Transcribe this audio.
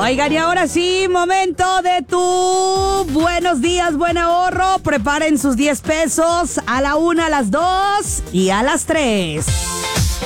Oigan, y ahora sí, momento de tu buenos días, buen ahorro. Preparen sus 10 pesos a la 1, a las 2 y a las 3.